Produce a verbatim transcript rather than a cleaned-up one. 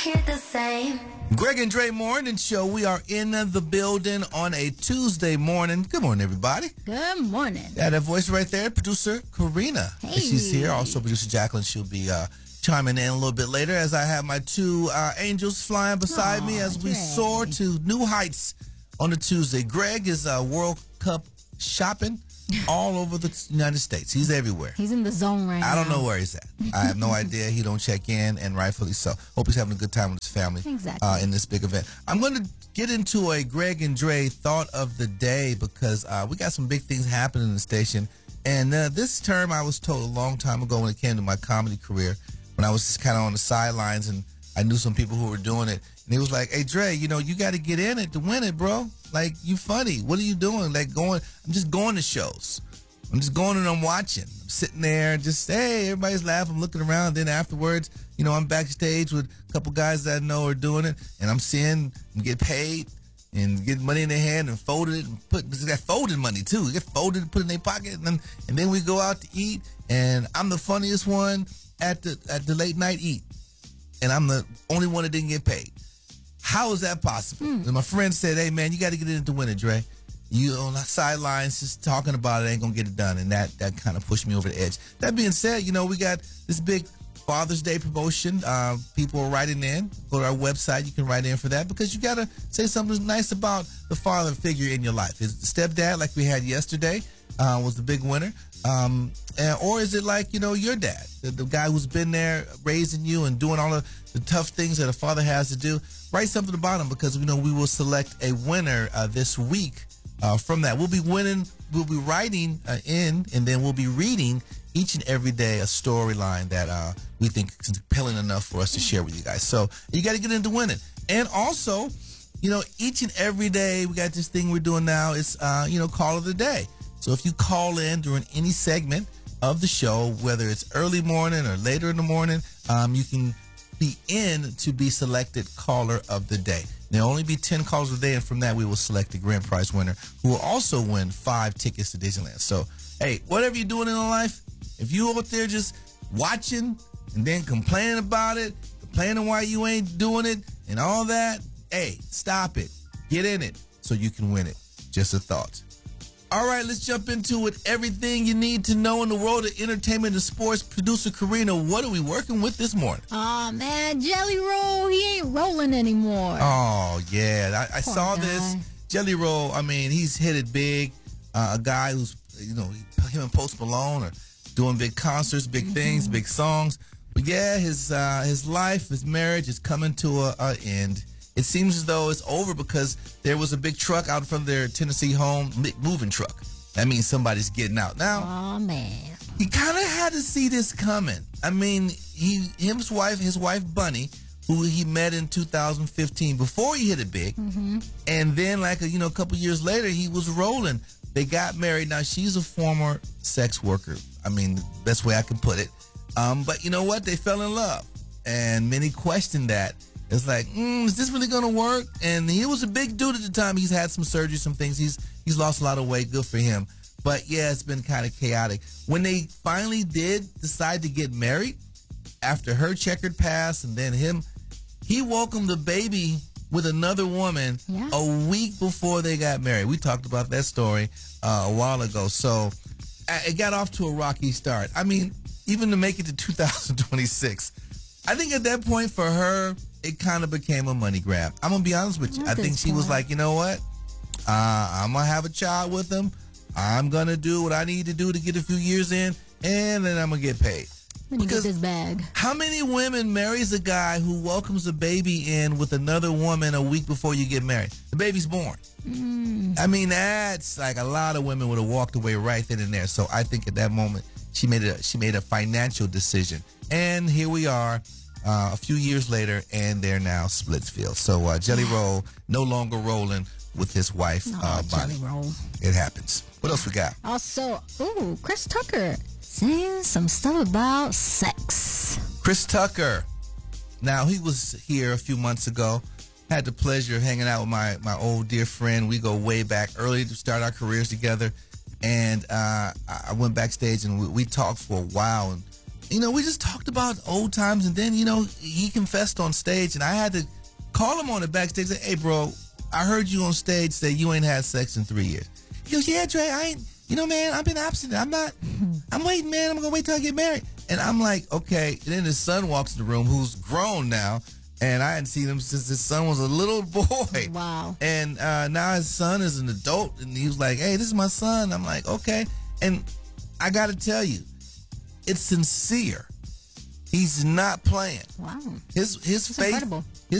hear the same. Greg and Dre Morning Show. We are in the building on a Tuesday morning. Good morning, everybody. Good morning. Yeah, that voice right there, producer Karina. Hey. She's here. Also, producer Jacqueline. She'll be uh, chiming in a little bit later as I have my two uh, angels flying beside Aw, me as we Dre. soar to new heights on a Tuesday. Greg is uh, World Cup shopping all over the United States. He's everywhere. He's in the zone right now. I don't know where he's at. I have no idea. He don't check in, and rightfully so. Hope he's having a good time with his family Exactly. uh, in this big event. I'm going to get into a Greg and Dre thought of the day because uh, we got some big things happening in the station. And uh, this term I was told a long time ago when it came to my comedy career, when I was just kind of on the sidelines and I knew some people who were doing it. And he was like, hey, Dre, you know, you got to get in it to win it, bro. Like, you funny. What are you doing? Like, going, I'm just going to shows. I'm just going and I'm watching. I'm sitting there, just, hey, everybody's laughing, I'm looking around. Then afterwards, you know, I'm backstage with a couple guys that I know are doing it, and I'm seeing them get paid and get money in their hand and folded it and put, this is that folded money too. You get folded and put in their pocket, and then, and then we go out to eat, and I'm the funniest one at the at the late night eat, and I'm the only one that didn't get paid. How is that possible? Mm. And my friend said, hey, man, you got to get in it to win it, Dre. You on the sidelines just talking about it ain't gonna get it done, and that that kind of pushed me over the edge. That being said, you know, we got this big Father's Day promotion. Uh, people are writing in. Go to our website. You can write in for that because you gotta say something nice about the father figure in your life. Is the stepdad, like we had yesterday, uh, was the big winner, um, and, or is it like, you know, your dad, the, the guy who's been there raising you and doing all of the tough things that a father has to do? Write something about him because we know we will select a winner uh, this week. Uh, from that, we'll be winning, we'll be writing uh, in, and then we'll be reading each and every day a storyline that uh, we think is compelling enough for us to share with you guys. So you got to get into winning. And also, you know, each and every day we got this thing we're doing now. It's, uh, you know, call of the day. So if you call in during any segment of the show, whether it's early morning or later in the morning, um, you can be in to be selected caller of the day. There'll only be ten calls a day, and from that, we will select the grand prize winner who will also win five tickets to Disneyland. So, hey, whatever you're doing in life, if you out there just watching and then complaining about it, complaining why you ain't doing it and all that, hey, stop it. Get in it so you can win it. Just a thought. All right, let's jump into it. Everything you need to know in the world of entertainment and sports. Producer Karina, what are we working with this morning? Oh man, Jelly Roll, he ain't rolling anymore. Oh, yeah. I, I Poor saw guy. this. Jelly Roll, I mean, he's hit it big. Uh, a guy who's, you know, him and Post Malone are doing big concerts, big mm-hmm. things, big songs. But yeah, his uh, his life, his marriage is coming to a, a end. It seems as though it's over because there was a big truck out in front of their Tennessee home, moving truck. That means somebody's getting out. Now, Oh man. he kind of had to see this coming. I mean, he, his wife, his wife Bunny, who he met in two thousand fifteen before he hit it big, Mm-hmm. and then like a, you know, a couple years later, he was rolling. They got married. Now she's a former sex worker. I mean, the best way I can put it. Um, but you know what? They fell in love, and many questioned that. It's like, mm, is this really gonna work? And he was a big dude at the time. He's had some surgery, some things. He's he's lost a lot of weight. Good for him. But yeah, it's been kind of chaotic. When they finally did decide to get married, after her checkered past and then him, he welcomed the baby with another woman Yeah. a week before they got married. We talked about that story uh, a while ago. So uh, it got off to a rocky start. I mean, even to make it to two thousand twenty-six, I think at that point for her, it kind of became a money grab. I'm going to be honest with you. At I think this she was point. like, you know what? Uh, I'm going to have a child with him. I'm going to do what I need to do to get a few years in, and then I'm going to get paid. Let me get Because this bag. how many women marries a guy who welcomes a baby in with another woman a week before you get married? The baby's born. Mm. I mean, that's like a lot of women would have walked away right then and there. So I think at that moment, she made a she made a financial decision. And here we are. Uh, a few years later, and they're now Splitsville. So uh, Jelly Roll no longer rolling with his wife, Oh, uh, Bonnie. Jelly Roll. It happens. What else we got? Also, ooh, Chris Tucker saying some stuff about sex. Chris Tucker. Now, he was here a few months ago. Had the pleasure of hanging out with my, my old dear friend. We go way back early to start our careers together. And uh, I went backstage and we, we talked for a while. And you know, we just talked about old times, and then, you know, he confessed on stage, and I had to call him on the backstage and say, hey, bro, I heard you on stage say you ain't had sex in three years. He goes, yeah, Dre, I ain't, you know, man, I've been abstinent. I'm not, I'm waiting, man. I'm going to wait till I get married. And I'm like, okay. And then his son walks in the room, who's grown now, and I hadn't seen him since his son was a little boy. Wow. And uh, now his son is an adult, and he was like, hey, this is my son. I'm like, okay. And I got to tell you, it's sincere. He's not playing. Wow. His his That's faith, incredible.